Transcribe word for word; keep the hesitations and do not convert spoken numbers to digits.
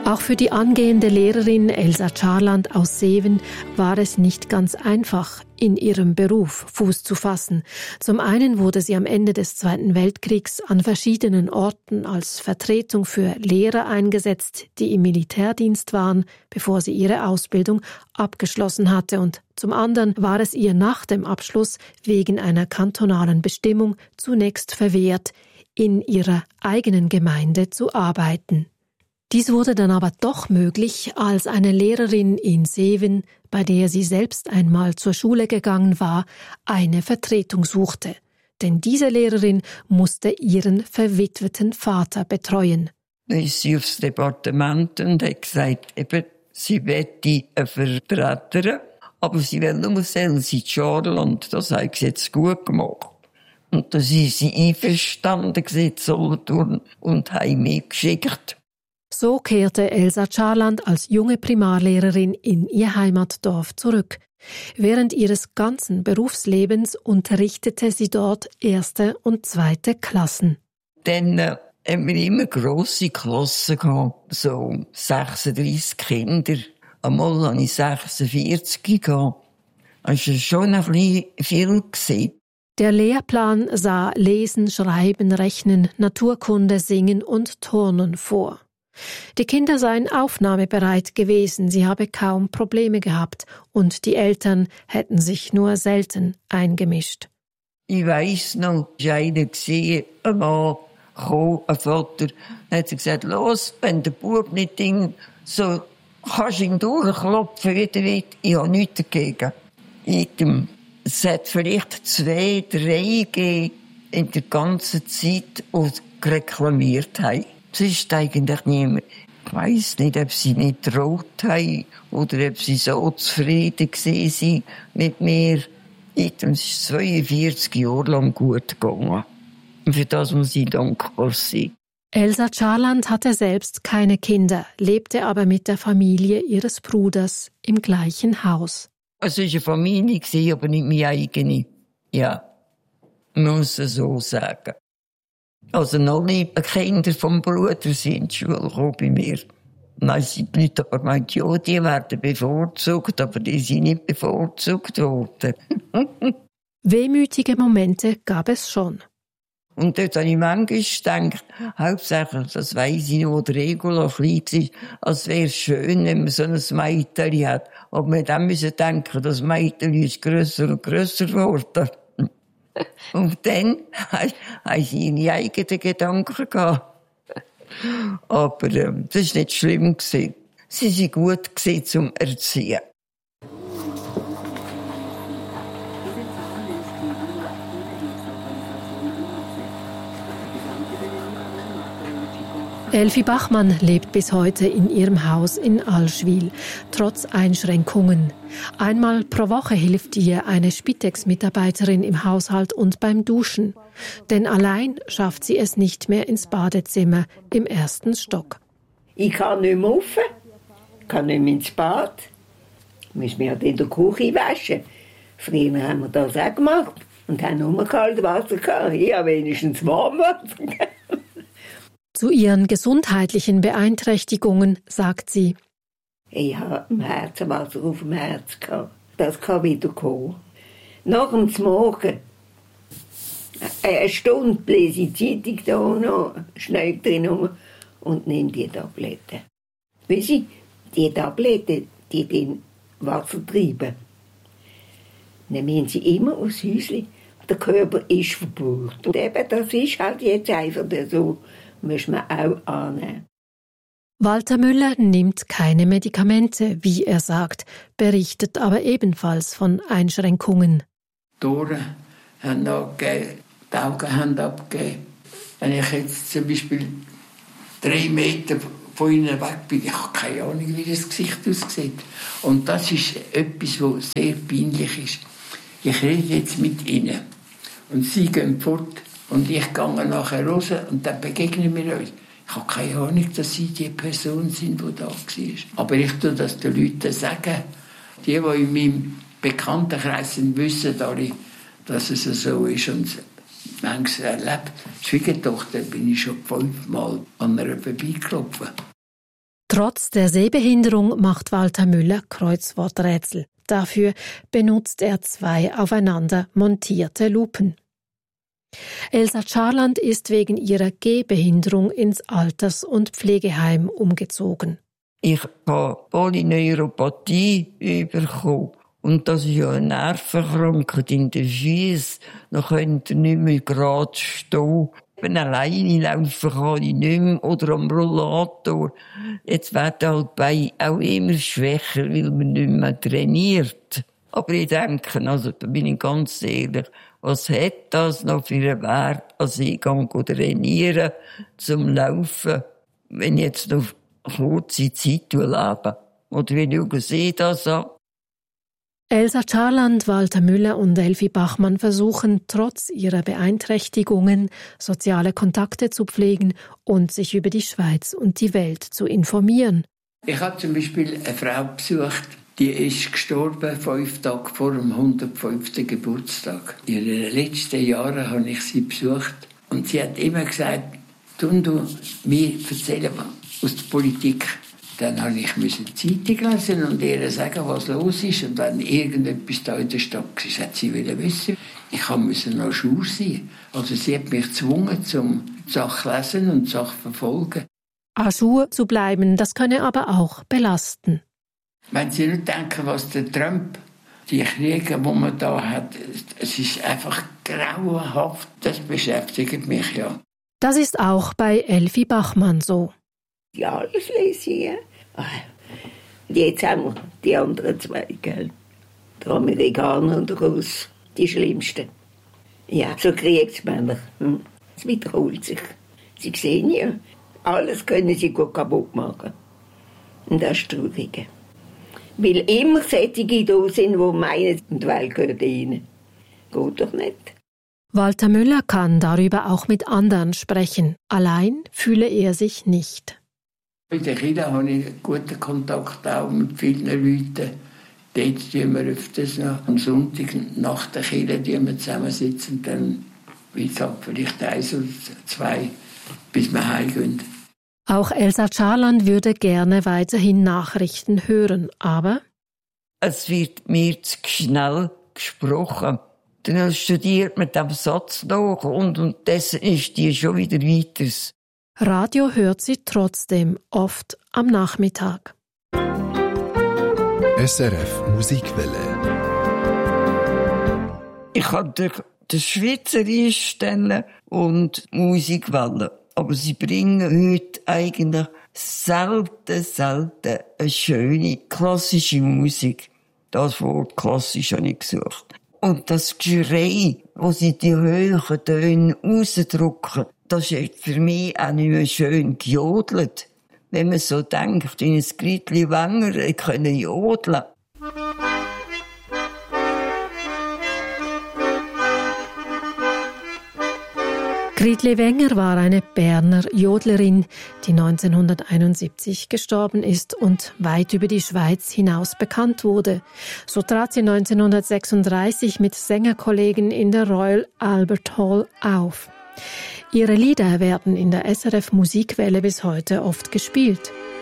Auch für die angehende Lehrerin Elsa Charland aus Seven war es nicht ganz einfach, in ihrem Beruf Fuß zu fassen. Zum einen wurde sie am Ende des Zweiten Weltkriegs an verschiedenen Orten als Vertretung für Lehrer eingesetzt, die im Militärdienst waren, bevor sie ihre Ausbildung abgeschlossen hatte. Und zum anderen war es ihr nach dem Abschluss wegen einer kantonalen Bestimmung zunächst verwehrt, in ihrer eigenen Gemeinde zu arbeiten. Dies wurde dann aber doch möglich, als eine Lehrerin in Seven, bei der sie selbst einmal zur Schule gegangen war, eine Vertretung suchte. Denn diese Lehrerin musste ihren verwitweten Vater betreuen. Dann ist sie aufs Departement und hat gesagt, eben, sie möchte eine Vertreterin, aber sie will nur Elsa Charland. Das hat sie jetzt gut gemacht. Und da sind sie einverstanden gewesen, und haben mich geschickt. So kehrte Elsa Charland als junge Primarlehrerin in ihr Heimatdorf zurück. Während ihres ganzen Berufslebens unterrichtete sie dort erste und zweite Klassen. Dann äh, haben wir immer grosse Klassen gehabt, so sechsunddreissig Kinder. Einmal hatte ich sechsundvierzig gehabt. Das war schon ein bisschen viel gewesen. Der Lehrplan sah Lesen, Schreiben, Rechnen, Naturkunde, Singen und Turnen vor. Die Kinder seien aufnahmebereit gewesen, sie habe kaum Probleme gehabt und die Eltern hätten sich nur selten eingemischt. Ich weiss noch, es war einer, ein Mann, kam, ein Vater, dann hat sie gesagt, los, wenn der Bub nicht Ding, so kannst du ihn durchklopfen, wie du willst. Ich habe nichts dagegen. Item. Es hat vielleicht zwei, drei gegeben in der ganzen Zeit, die reklamiert haben. Es ist eigentlich niemand. Ich weiss nicht, ob sie nicht getraut haben oder ob sie so zufrieden waren mit mir. Es ist zweiundvierzig Jahre lang gut gegangen. Für das muss ich dankbar sein. Elsa Charland hatte selbst keine Kinder, lebte aber mit der Familie ihres Bruders im gleichen Haus. Es war eine Familie, aber nicht meine eigene. Ja, muss ich so sagen. Also noch nicht Kinder vom Bruder sind in die Schule gekommen bei mir. Nein, sie nicht, aber meint, ja, die werden bevorzugt, aber die sind nicht bevorzugt worden. Wehmütige Momente gab es schon. Und dort habe ich manchmal gedacht, hauptsächlich, das weiss ich noch, wo der Regula klein ist, als wäre es schön, wenn man so ein Mädchen hat. Aber man dann müssen denken, das Mädchen ist grösser und grösser geworden. Und dann haben sie ihre eigenen Gedanken gehabt. Aber ähm, das war nicht schlimm. Sie waren gut zum Erziehen. Elfi Bachmann lebt bis heute in ihrem Haus in Allschwil, trotz Einschränkungen. Einmal pro Woche hilft ihr eine Spitex-Mitarbeiterin im Haushalt und beim Duschen. Denn allein schafft sie es nicht mehr ins Badezimmer im ersten Stock. Ich kann nicht mehr rauf, ich kann nicht mehr ins Bad. Ich muss mich halt in der Küche waschen. Früher haben wir das auch gemacht und haben nur kaltes Wasser gehabt. Ich habe wenigstens Warmwasser gehabt. Zu ihren gesundheitlichen Beeinträchtigungen sagt sie: Ich habe im Herzenwasser auf dem Herz gehabt. Das kann wieder kommen. Nach dem Morgen, eine Stunde lese ich die Zeitung da noch, schnell drin rum und nehme die Tabletten. Weißt du, die Tabletten, die den Wasser treiben, dann müssen sie immer aufs Häuschen. Der Körper ist verbraucht. Und eben, das ist halt jetzt einfach so. Muss man auch annehmen. Walter Müller nimmt keine Medikamente, wie er sagt, berichtet aber ebenfalls von Einschränkungen. Die Ohren haben abgegeben, die Augen haben abgegeben. Wenn ich jetzt zum Beispiel drei Meter von ihnen weg bin, ich habe keine Ahnung, wie das Gesicht aussieht. Und das ist etwas, was sehr peinlich ist. Ich rede jetzt mit ihnen und sie gehen fort. Und ich gehe nachher raus und dann begegnen wir uns. Ich habe keine Ahnung, dass sie die Person sind, die da war. Aber ich tue das den Leuten sagen. Die, die in meinem Bekanntenkreis sind, wissen alle, dass es so ist. Und manchmal erlebt. Die Schwiegertochter bin ich schon fünfmal an einer vorbeigelaufen. Trotz der Sehbehinderung macht Walter Müller Kreuzworträtsel. Dafür benutzt er zwei aufeinander montierte Lupen. Elsa Charland ist wegen ihrer Gehbehinderung ins Alters- und Pflegeheim umgezogen. Ich habe Polyneuropathie bekommen. Und das ist ja eine Nervenkrankheit in den Füßen. Dann könnt ihr nicht mehr gerade stehen. Wenn alleine laufen kann ich nicht mehr. Oder am Rollator. Jetzt werden halt die Beine auch immer schwächer, weil man nicht mehr trainiert. Aber ich denke, also, da bin ich ganz ehrlich, was hat das noch für einen Wert, als ich gehe trainieren zum Laufen, wenn ich jetzt noch kurze Zeit lebe? Oder wie schauen Sie das an? Elsa Charland, Walter Müller und Elfi Bachmann versuchen, trotz ihrer Beeinträchtigungen soziale Kontakte zu pflegen und sich über die Schweiz und die Welt zu informieren. Ich habe zum Beispiel eine Frau besucht, die ist gestorben fünf Tage vor dem hundertfünften Geburtstag. In den letzten Jahren habe ich sie besucht und sie hat immer gesagt, «Tun du mir erzählen aus der Politik.» Dann habe ich die Zeitung lesen und ihr sagen, was los ist. Und wenn irgendetwas da in der Stadt war, hat sie wissen. Ich musste noch Schule sein. Also sie hat mich gezwungen, zum Sachen lesen und Sachen verfolgen. À jour zu bleiben, das könne aber auch belasten. Wenn Sie nicht denken, was der Trump, die Kriege, die man da hat, es ist einfach grauenhaft. Das beschäftigt mich ja. Das ist auch bei Elfi Bachmann so. Ja, das lese ich. Und jetzt haben wir die anderen zwei, gell? Die Amerikaner und die Russen, die schlimmsten. Ja, so Kriegsmänner. Hm. Es wiederholt sich. Sie sehen ja, alles können sie gut kaputt machen. Und das ist traurig. Weil immer solche da sind, die meinen, die Welt gehört ihnen. Geht doch nicht. Walter Müller kann darüber auch mit anderen sprechen. Allein fühle er sich nicht. Mit den Kindern habe ich guten Kontakt auch mit vielen Leuten. Dort tun wir öfters noch am Sonntag nach der Kirche zusammensitzen und dann, wie gesagt, vielleicht eins oder zwei, bis wir heimgehen. Auch Elsa Charland würde gerne weiterhin Nachrichten hören, aber es wird mir zu schnell gesprochen. Dann studiert man den Satz nach und unterdessen ist die schon wieder weiter. Radio hört sie trotzdem oft am Nachmittag. S R F Musikwelle. Ich kann den, den Schweizerisch stellen und Musikwelle. Aber sie bringen heute eigentlich selten, selten eine schöne klassische Musik. Das Wort klassisch habe ich gesucht. Und das Geschrei, wo sie die hohen Töne rausdrücken, das ist für mich auch nicht mehr schön gejodelt. Wenn man so denkt, in ein Gritli Wenger können jodeln. Gritli Wenger war eine Berner Jodlerin, die neunzehnhunderteinundsiebzig gestorben ist und weit über die Schweiz hinaus bekannt wurde. So trat sie neunzehnhundertsechsunddreißig mit Sängerkollegen in der Royal Albert Hall auf. Ihre Lieder werden in der S R F Musikwelle bis heute oft gespielt.